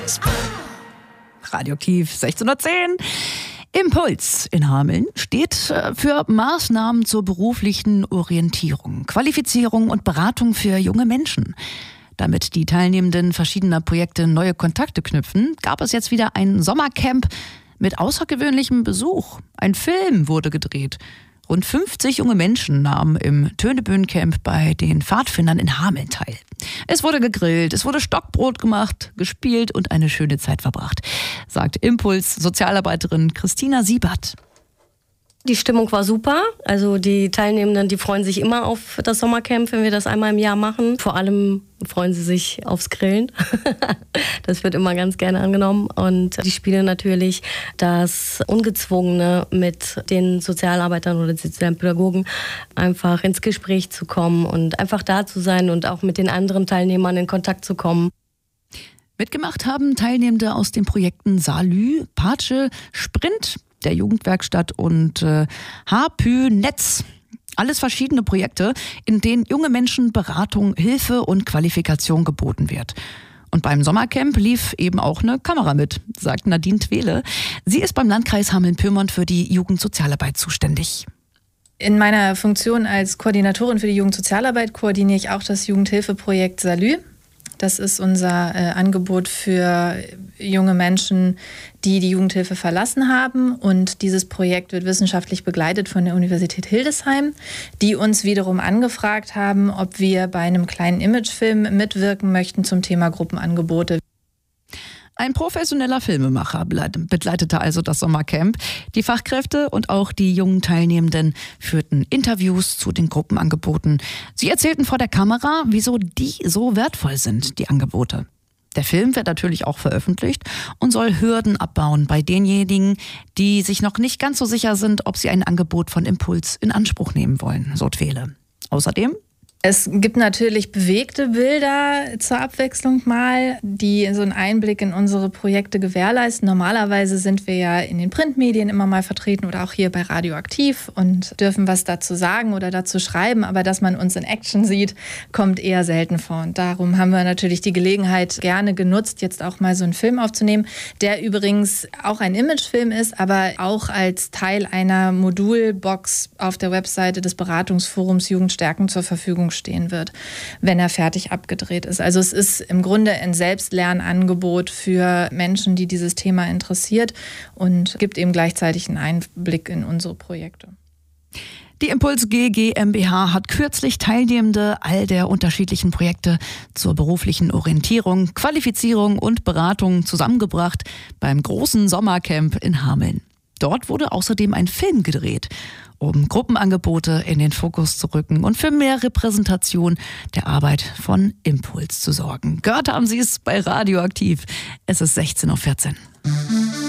Radioaktiv 1610. Impuls in Hameln steht für Maßnahmen zur beruflichen Orientierung, Qualifizierung und Beratung für junge Menschen. Damit die Teilnehmenden verschiedener Projekte neue Kontakte knüpfen, gab es jetzt wieder ein Sommercamp mit außergewöhnlichem Besuch. Ein Film wurde gedreht. Rund 50 junge Menschen nahmen im Töneböen-Camp bei den Pfadfindern in Hameln teil. Es wurde gegrillt, es wurde Stockbrot gemacht, gespielt und eine schöne Zeit verbracht, sagt Impuls-Sozialarbeiterin Christina Siebert. Die Stimmung war super. Also die Teilnehmenden, die freuen sich immer auf das Sommercamp, wenn wir das einmal im Jahr machen. Vor allem freuen sie sich aufs Grillen. Das wird immer ganz gerne angenommen. Und die Spiele natürlich das Ungezwungene mit den Sozialarbeitern oder sozialen Pädagogen einfach ins Gespräch zu kommen und einfach da zu sein und auch mit den anderen Teilnehmern in Kontakt zu kommen. Mitgemacht haben Teilnehmende aus den Projekten Salü, Patsche, Sprint, der Jugendwerkstatt und HPÜ-Netz. Alles verschiedene Projekte, in denen junge Menschen Beratung, Hilfe und Qualifikation geboten wird. Und beim Sommercamp lief eben auch eine Kamera mit, sagt Nadine Twele. Sie ist beim Landkreis Hameln-Pyrmont für die Jugendsozialarbeit zuständig. In meiner Funktion als Koordinatorin für die Jugendsozialarbeit koordiniere ich auch das Jugendhilfeprojekt Salü. Das ist unser Angebot für junge Menschen, die die Jugendhilfe verlassen haben. Und dieses Projekt wird wissenschaftlich begleitet von der Universität Hildesheim, die uns wiederum angefragt haben, ob wir bei einem kleinen Imagefilm mitwirken möchten zum Thema Gruppenangebote. Ein professioneller Filmemacher begleitete also das Sommercamp. Die Fachkräfte und auch die jungen Teilnehmenden führten Interviews zu den Gruppenangeboten. Sie erzählten vor der Kamera, wieso die so wertvoll sind, die Angebote. Der Film wird natürlich auch veröffentlicht und soll Hürden abbauen bei denjenigen, die sich noch nicht ganz so sicher sind, ob sie ein Angebot von Impuls in Anspruch nehmen wollen, so Twele. Außerdem: es gibt natürlich bewegte Bilder zur Abwechslung mal, die so einen Einblick in unsere Projekte gewährleisten. Normalerweise sind wir ja in den Printmedien immer mal vertreten oder auch hier bei Radioaktiv und dürfen was dazu sagen oder dazu schreiben. Aber dass man uns in Action sieht, kommt eher selten vor. Und darum haben wir natürlich die Gelegenheit gerne genutzt, jetzt auch mal so einen Film aufzunehmen, der übrigens auch ein Imagefilm ist, aber auch als Teil einer Modulbox auf der Webseite des Beratungsforums Jugendstärken zur Verfügung stehen wird, wenn er fertig abgedreht ist. Also es ist im Grunde ein Selbstlernangebot für Menschen, die dieses Thema interessiert und gibt eben gleichzeitig einen Einblick in unsere Projekte. Die Impuls G GmbH hat kürzlich Teilnehmende all der unterschiedlichen Projekte zur beruflichen Orientierung, Qualifizierung und Beratung zusammengebracht beim großen Sommercamp in Hameln. Dort wurde außerdem ein Film gedreht, um Gruppenangebote in den Fokus zu rücken und für mehr Repräsentation der Arbeit von Impuls zu sorgen. Gehört haben Sie es bei Radioaktiv. Es ist 16:14 Uhr.